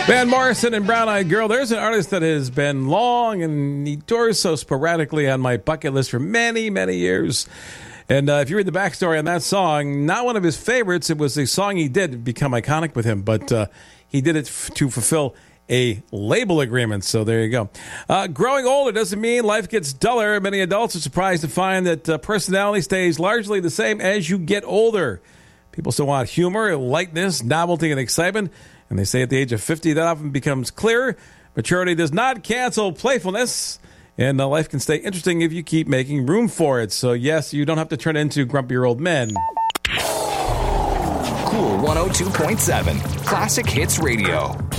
Van Morrison and Brown Eyed Girl. There's an artist that has been long and he tours so sporadically on my bucket list for many, many years. And if you read the backstory on that song, not one of his favorites. It was a song he did become iconic with him, but he did it to fulfill a label agreement. So there you go. Growing older doesn't mean life gets duller. Many adults are surprised to find that personality stays largely the same as you get older. People still want humor, lightness, novelty, and excitement. And they say at the age of 50, that often becomes clearer. Maturity does not cancel playfulness. And life can stay interesting if you keep making room for it. So, yes, you don't have to turn into grumpier old men. Cool 102.7 Classic Hits Radio.